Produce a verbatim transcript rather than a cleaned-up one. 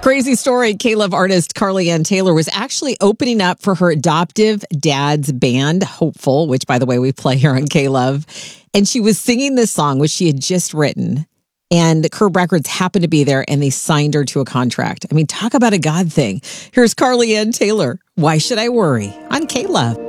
Crazy story. K-Love artist Carly Ann Taylor was actually opening up for her adoptive dad's band, Hopeful, which, by the way, we play here on K-Love. And she was singing this song, which she had just written. And Curb Records happened to be there, and they signed her to a contract. I mean, talk about a God thing. Here's Carly Ann Taylor. Why Should I Worry? On K-Love.